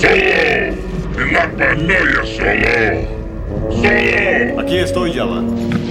¡Solo! ¡En la pantalla solo! ¡Solo! Aquí estoy, Java.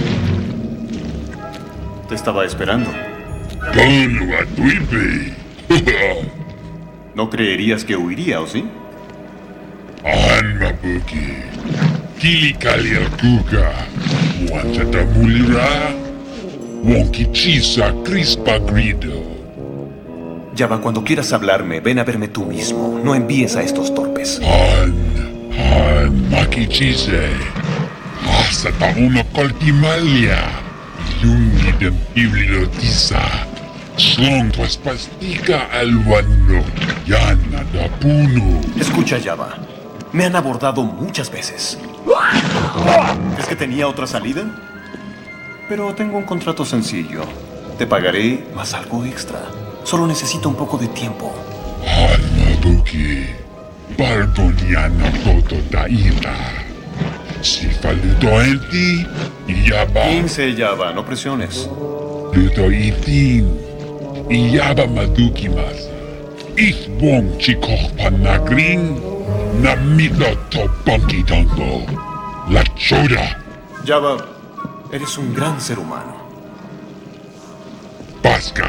Te estaba esperando. ¡Todo a tuipe! No creerías que huiría, ¿o sí? Alma Buki. Kili Kali Kuka. Wantata Mulira. Wonkichisa Crispa Grido. Java, cuando quieras hablarme, ven a verme tú mismo. No envíes a estos torpes. Han Makichise. Hasta uno Coltimalia. Lungi de Bibliotisa. Son pastica alwano. Yana da Puno. Escucha, Java. Me han abordado muchas veces. ¿Es que tenía otra salida? Pero tengo un contrato sencillo. Te pagaré más algo extra. Solo necesito un poco de tiempo. Almabuki. Barboniana Toto Daira. Si faluto en ti, Yaba. 15, Java, no presiones. Luto itin. Yaba Maduki Masa. Ich wong chikoh panagring. Namito toponki tongo. La choda. Java, eres un gran ser humano. Pasca.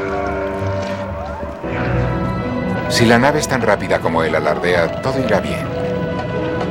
Si la nave es tan rápida como él alardea, todo irá bien.